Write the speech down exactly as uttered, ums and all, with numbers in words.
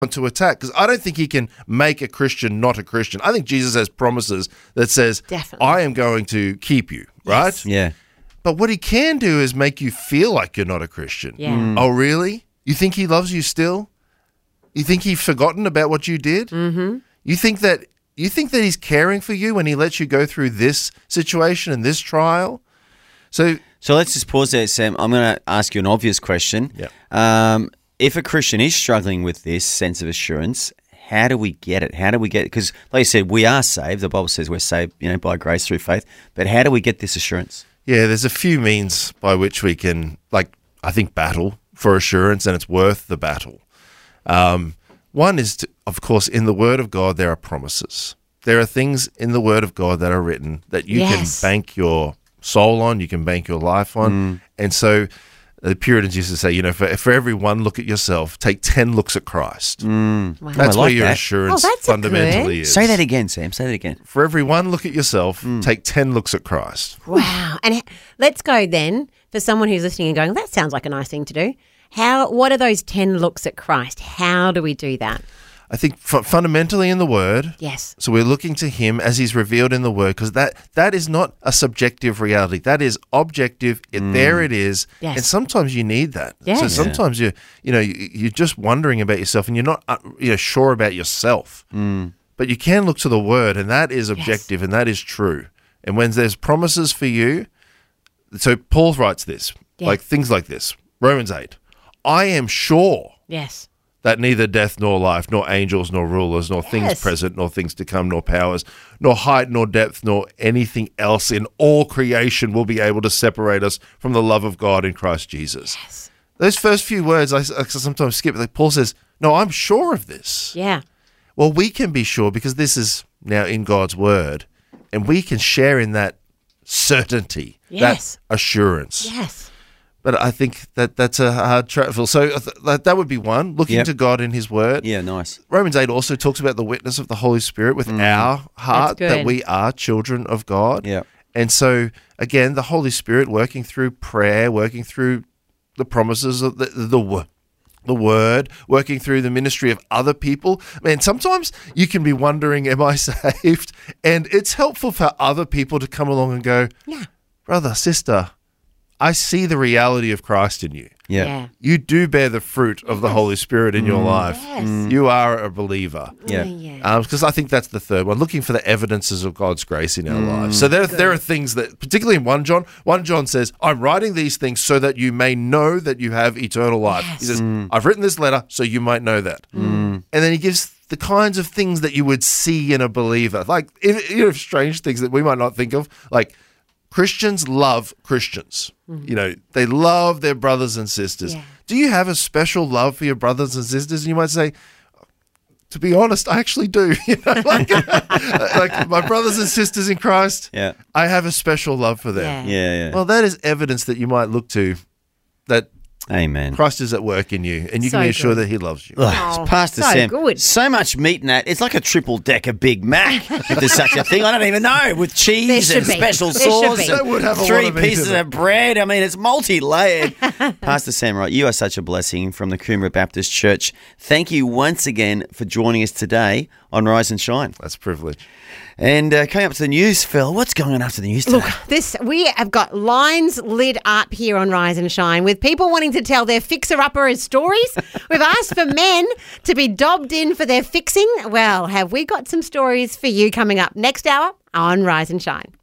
to attack, because I don't think he can make a Christian not a Christian. I think Jesus has promises that says, Definitely. I am going to keep you, right? Yes. Yeah. But what he can do is make you feel like you're not a Christian. Yeah. Mm. Oh, really? You think he loves you still? You think he's forgotten about what you did? Mm-hmm. You think that you think that he's caring for you when he lets you go through this situation and this trial? So, So let's just pause there, Sam. I'm going to ask you an obvious question. Yeah. Um, if a Christian is struggling with this sense of assurance, how do we get it? How do we get it? Because, like you said, we are saved. The Bible says we're saved, you know, by grace through faith. But how do we get this assurance? yeah, there's a few means by which we can, like, I think, battle for assurance, and it's worth the battle. Um, one is, to, of course, in the Word of God, there are promises. There are things in the Word of God that are written that you Yes. can bank your soul on, you can bank your life on. And so the Puritans used to say, you know, for, for every one look at yourself, take ten looks at Christ. Wow. That's I like where your that. assurance Oh, that's a fundamentally good. is. Say that again, Sam. Say that again. For every one look at yourself, take ten looks at Christ. Wow. And h- let's go then for someone who's listening and going, that sounds like a nice thing to do. How? What are those ten looks at Christ? How do we do that? I think fu- fundamentally in the Word, Yes. so we're looking to Him as He's revealed in the Word, because that, that is not a subjective reality. That is objective. It, There it is. Yes. And sometimes you need that. Yes. So Yeah. sometimes you you know you, you're just wondering about yourself, and you're not uh, you know sure about yourself. But you can look to the Word, and that is objective, and that is true. And when there's promises for you, so Paul writes this, Yeah. like things like this, Romans eight. I am sure Yes. that neither death nor life, nor angels nor rulers, nor things Yes. present, nor things to come, nor powers, nor height, nor depth, nor anything else in all creation will be able to separate us from the love of God in Christ Jesus. Yes. Those first few words I, I sometimes skip. Like Paul says, no, I'm sure of this. Yeah. Well, we can be sure because this is now in God's word, and we can share in that certainty, Yes. that assurance. Yes. But I think that that's a hard travel. So uh, th- that, that would be one, looking Yep. to God in His Word. Yeah, nice. Romans eight also talks about the witness of the Holy Spirit with our heart, That's that good. we are children of God. Yeah. And so, again, the Holy Spirit working through prayer, working through the promises of the, the, wo- the Word, working through the ministry of other people. Man, sometimes you can be wondering, am I saved? And it's helpful for other people to come along and go, Yeah. brother, sister, I see the reality of Christ in you. Yeah. Yeah. You do bear the fruit of the Holy Spirit in your life. Yes. You are a believer. Yeah. Yeah. Because I think that's the third one, looking for the evidences of God's grace in our lives. So there, there are things that, particularly in First John, First John says, I'm writing these things so that you may know that you have eternal life. He Yes. says, I've written this letter so you might know that. And then he gives the kinds of things that you would see in a believer, like if, you know, strange things that we might not think of, like Christians love Christians. You know, they love their brothers and sisters. Yeah. Do you have a special love for your brothers and sisters? And you might say, to be honest, I actually do. You know, like, like my brothers and sisters in Christ, Yeah. I have a special love for them. Yeah. Yeah, yeah. Well, that is evidence that you might look to that Amen. Christ is at work in you, and you So can be assured good. that He loves you. Ugh, Oh, Pastor so Sam, good. so much meat in that. It's like a triple decker Big Mac, if there's such a thing. I don't even know. With cheese There and should be. special There should sauce be. and That would have a lot three of meat pieces in it. of bread. I mean, it's multi-layered. Pastor Sam Wright, you are such a blessing from the Coomera Baptist Church. Thank you once again for joining us today on Rise and Shine. That's a privilege. And uh, coming up to the news, Phil, what's going on after the news today? Look, this we have got lines lit up here on Rise and Shine with people wanting to tell their fixer-upper stories. We've asked for men to be dobbed in for their fixing. Well, have we got some stories for you coming up next hour on Rise and Shine?